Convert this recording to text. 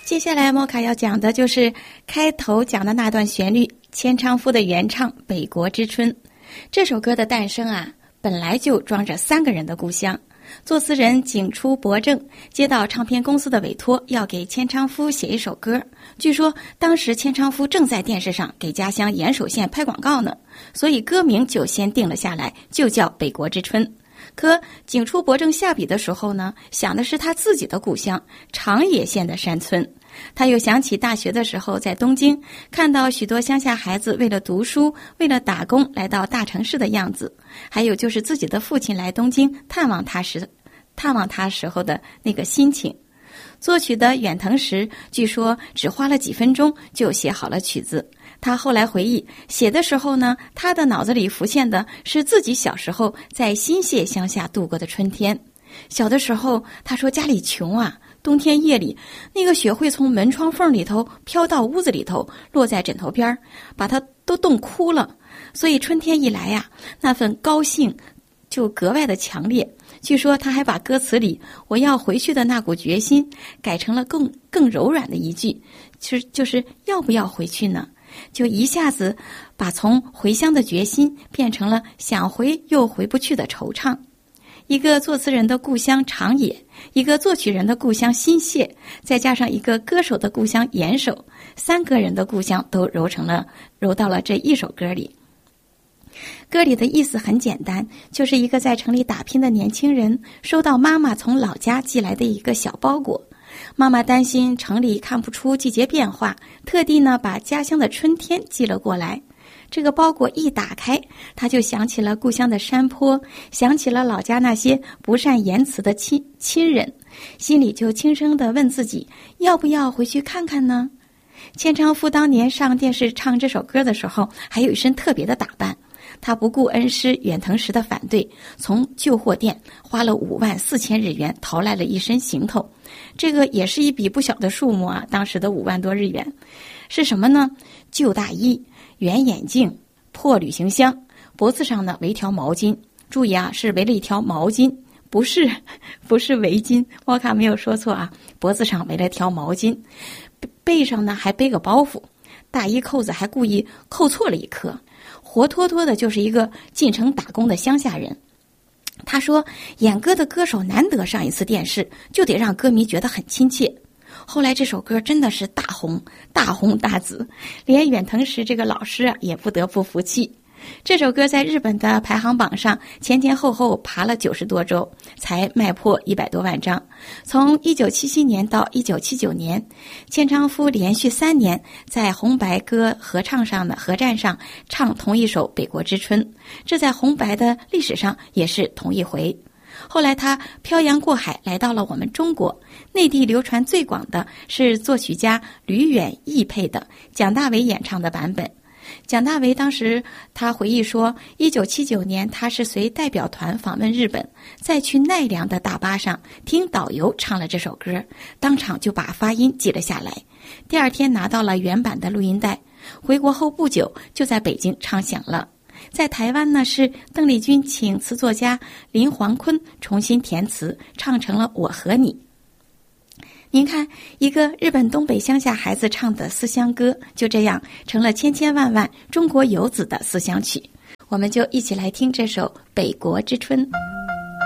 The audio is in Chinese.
接下来莫卡要讲的就是开头讲的那段旋律，千昌夫的原唱《北国之春》。这首歌的诞生啊，本来就装着3个人的故乡。作词人井出博正接到唱片公司的委托，要给千昌夫写一首歌。据说当时千昌夫正在电视上给家乡岩手县拍广告呢，所以歌名就先定了下来，就叫《北国之春》。可井出博正下笔的时候呢，想的是他自己的故乡长野县的山村。他又想起大学的时候在东京看到许多乡下孩子为了读书为了打工来到大城市的样子，还有就是自己的父亲来东京探望他时候的那个心情。作曲的远藤石据说只花了几分钟就写好了曲子。他后来回忆，写的时候呢，他的脑子里浮现的是自己小时候在新泻乡下度过的春天。小的时候他说家里穷啊，冬天夜里那个雪会从门窗缝里头飘到屋子里头，落在枕头边，把他都冻哭了。所以春天一来呀，那份高兴就格外的强烈。据说他还把歌词里我要回去的那股决心改成了更柔软的一句，就是要不要回去呢？就一下子把从回乡的决心变成了想回又回不去的惆怅。一个作词人的故乡长野，一个作曲人的故乡新泻，再加上一个歌手的故乡岩手，3个人的故乡都揉到了这一首歌里。歌里的意思很简单，就是一个在城里打拼的年轻人收到妈妈从老家寄来的一个小包裹。妈妈担心城里看不出季节变化，特地呢把家乡的春天寄了过来。这个包裹一打开，他就想起了故乡的山坡，想起了老家那些不善言辞的亲人，心里就轻声地问自己，要不要回去看看呢？千昌夫当年上电视唱这首歌的时候，还有一身特别的打扮。他不顾恩师远藤石的反对，从旧货店花了54000日元淘来了一身行头，这个也是一笔不小的数目啊！当时的5万多日元是什么呢？旧大衣、圆眼镜、破旅行箱，脖子上呢围一条毛巾。注意啊，是围了一条毛巾，不是围巾，沃卡没有说错啊，脖子上围了一条毛巾，背上呢还背个包袱，大衣扣子还故意扣错了一颗，活脱脱的就是一个进城打工的乡下人。他说演歌的歌手难得上一次电视，就得让歌迷觉得很亲切。后来这首歌真的是大红大紫，连远藤石这个老师啊也不得不服气。这首歌在日本的排行榜上前后爬了90多周，才卖破100多万张。从1977年到1979年，千昌夫连续3年在红白歌合战上唱同一首《北国之春》，这在红白的历史上也是同一回。后来他漂洋过海来到了我们中国，内地流传最广的是作曲家吕远译配的蒋大为演唱的版本。蒋大为当时他回忆说，1979年他是随代表团访问日本，在去奈良的大巴上听导游唱了这首歌，当场就把发音记了下来。第2天拿到了原版的录音带，回国后不久就在北京唱响了。在台湾呢，是邓丽君请词作家林煌坤重新填词，唱成了《我和你》。您看，一个日本东北乡下孩子唱的思乡歌，就这样成了千千万万中国游子的思乡曲。我们就一起来听这首《北国之春》。